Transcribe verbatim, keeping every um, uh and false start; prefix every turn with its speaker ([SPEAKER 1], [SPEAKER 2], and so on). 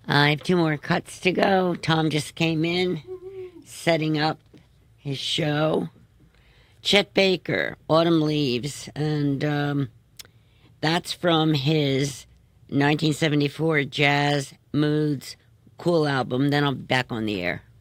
[SPEAKER 1] I have two more cuts to go. Tom just came in, setting up his show. Chet Baker, Autumn Leaves, and um, that's from his nineteen seventy-four Jazz Moods Cool album. Then I'll be back on the air.